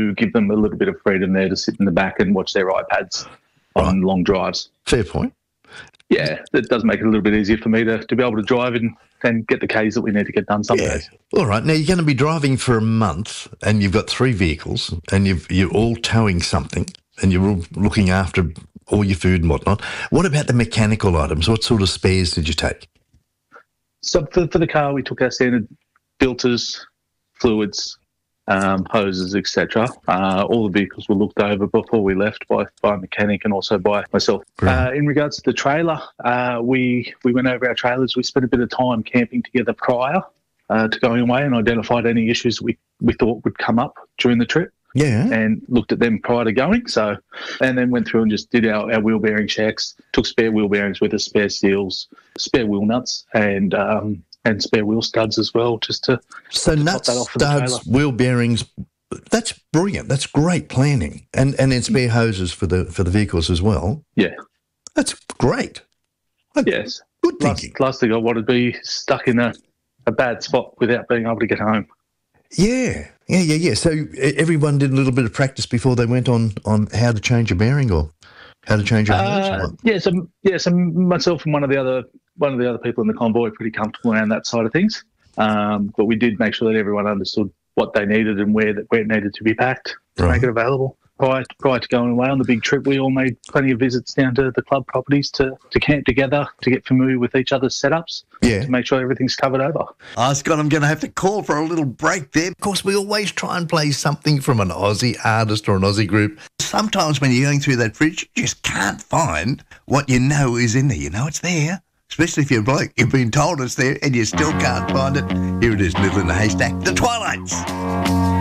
do give them a little bit of freedom there to sit in the back and watch their iPads on long drives. Fair point. Yeah, it does make it a little bit easier for me to be able to drive and get the Ks that we need to get done some days. All right. Now, you're going to be driving for a month and you've got 3 vehicles and you're all towing something and you're all looking after all your food and whatnot. What about the mechanical items? What sort of spares did you take? So for the car, we took our standard filters, fluids, hoses, etc. All the vehicles were looked over before we left by a mechanic and also by myself. Right. In regards to the trailer, we went over our trailers. We spent a bit of time camping together prior to going away and identified any issues we thought would come up during the trip. Yeah. And looked at them prior to going. So, and then went through and just did our wheel bearing checks, took spare wheel bearings with us, spare seals, spare wheel nuts, and spare wheel studs as well, just to nuts, studs, wheel bearings. That's brilliant. That's great planning, and then spare hoses for the vehicles as well. Yeah, that's great. Yes, good thinking. Last thing I want to be stuck in a bad spot without being able to get home. Yeah. So everyone did a little bit of practice before they went on how to change a bearing or how to change a hose. So myself and one of the other people in the convoy are pretty comfortable around that side of things. But we did make sure that everyone understood what they needed and where it needed to be packed to make it available. Prior to going away on the big trip, we all made plenty of visits down to the club properties to camp together, to get familiar with each other's setups, to make sure everything's covered over. Scott, I'm going to have to call for a little break there. Of course, we always try and play something from an Aussie artist or an Aussie group. Sometimes when you're going through that fridge, you just can't find what you know is in there. You know it's there, especially if you're bloke. You've been told it's there and you still can't find it. Here it is, Little in the Haystack, The Twilights.